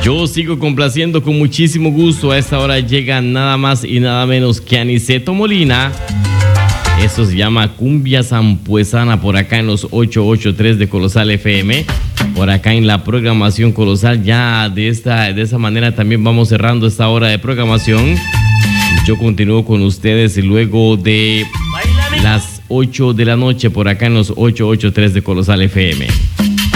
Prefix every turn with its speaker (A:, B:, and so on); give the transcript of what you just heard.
A: Yo sigo complaciendo con muchísimo gusto. A esta hora llega nada más y nada menos que Aniceto Molina. Eso se llama Cumbia Sampuesana por acá en los 883 de Colosal FM. Por acá en la programación Colosal. Ya de esa manera también vamos cerrando esta hora de programación. Yo continúo con ustedes luego de las 8 de la noche por acá en los 883 de Colosal FM.